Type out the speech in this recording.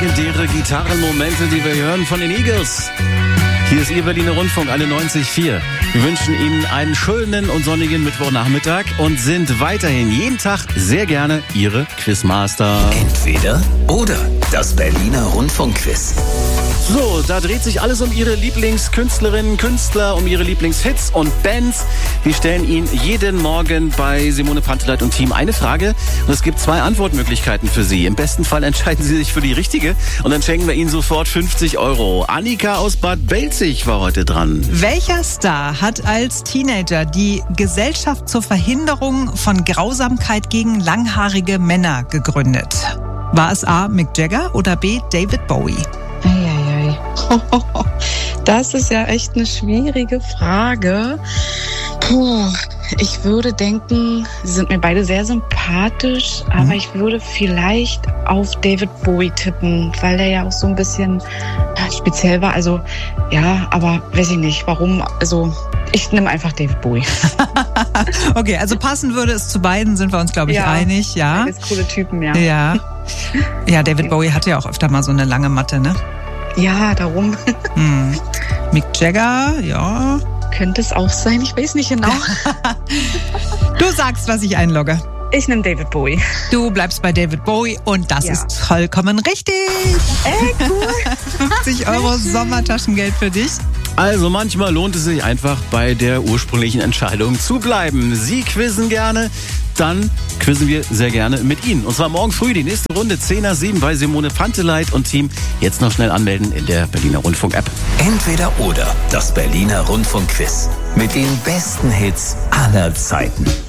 legendäre Gitarrenmomente, die wir hören von den Eagles. Hier ist Ihr Berliner Rundfunk, alle 90,4. Wir wünschen Ihnen einen schönen und sonnigen Mittwochnachmittag und sind weiterhin jeden Tag sehr gerne Ihre Quizmaster. Entweder oder, das Berliner Rundfunkquiz. So, da dreht sich alles um Ihre Lieblingskünstlerinnen, Künstler, um Ihre Lieblingshits und Bands. Wir stellen Ihnen jeden Morgen bei Simone Panteleit und Team eine Frage und es gibt 2 Antwortmöglichkeiten für Sie. Im besten Fall entscheiden Sie sich für die richtige und dann schenken wir Ihnen sofort 50 €. Annika aus Bad Belzig war heute dran. Welcher Star hat als Teenager die Gesellschaft zur Verhinderung von Grausamkeit gegen langhaarige Männer gegründet? War es A. Mick Jagger oder B. David Bowie? Eieiei. Das ist ja echt eine schwierige Frage. Ich würde denken, sie sind mir beide sehr sympathisch, aber ich würde vielleicht auf David Bowie tippen, weil der ja auch so ein bisschen speziell war. Also ja, aber weiß ich nicht, warum. Also ich nehme einfach David Bowie. Okay, also passen würde es zu beiden, sind wir uns, glaube ich, einig. Ja, beides coole Typen, ja. Ja, David Bowie hatte ja auch öfter mal so eine lange Matte, ne? Ja, darum. Mick Jagger, ja. Könnte es auch sein, ich weiß nicht genau. Du sagst, was ich einlogge. Ich nehme David Bowie. Du bleibst bei David Bowie und das ist vollkommen richtig. Cool. 50 € Sommertaschengeld für dich. Also manchmal lohnt es sich einfach bei der ursprünglichen Entscheidung zu bleiben. Sie quizzen gerne, dann quizzen wir sehr gerne mit Ihnen. Und zwar morgen früh die nächste Runde 10 nach 7 bei Simone Panteleit und Team. Jetzt noch schnell anmelden in der Berliner Rundfunk-App. Entweder oder, das Berliner Rundfunkquiz. Mit den besten Hits aller Zeiten.